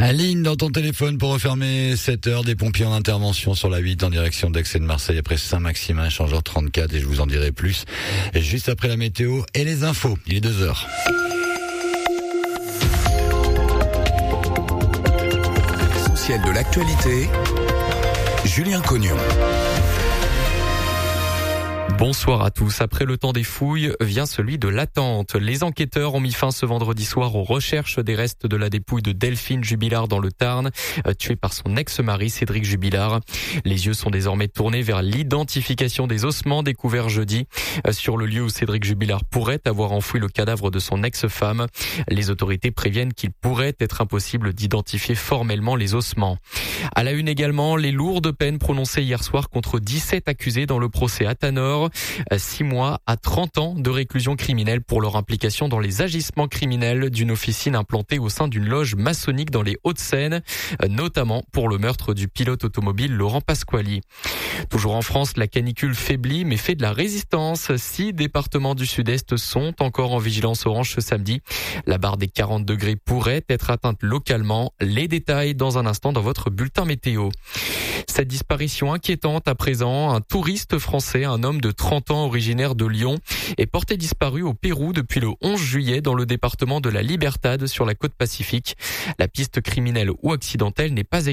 Aline, dans ton téléphone pour refermer 7 heures, des pompiers en intervention sur la 8 en direction d'Aix et de Marseille après Saint-Maximin, échangeur 34, et je vous en dirai plus juste après la météo et les infos. Il est 2 heures. L'essentiel de l'actualité, Julien Cognon. Bonsoir à tous. Après le temps des fouilles vient celui de l'attente. Les enquêteurs ont mis fin ce vendredi soir aux recherches des restes de la dépouille de Delphine Jubilard dans le Tarn, tuée par son ex-mari Cédric Jubilard. Les yeux sont désormais tournés vers l'identification des ossements découverts jeudi sur le lieu où Cédric Jubilard pourrait avoir enfoui le cadavre de son ex-femme. Les autorités préviennent qu'il pourrait être impossible d'identifier formellement les ossements. À la une également, les lourdes peines prononcées hier soir contre 17 accusés dans le procès Athanor. 6 mois à 30 ans de réclusion criminelle pour leur implication dans les agissements criminels d'une officine implantée au sein d'une loge maçonnique dans les Hauts-de-Seine, notamment pour le meurtre du pilote automobile Laurent Pasquali. Toujours en France, la canicule faiblit mais fait de la résistance. 6 départements du sud-est sont encore en vigilance orange ce samedi. La barre des 40 degrés pourrait être atteinte localement. Les détails dans un instant dans votre bulletin météo. Cette disparition inquiétante à présent, un touriste français, un homme de 30 ans originaire de Lyon, est porté disparu au Pérou depuis le 11 juillet dans le département de la Libertad sur la côte Pacifique. La piste criminelle ou accidentelle n'est pas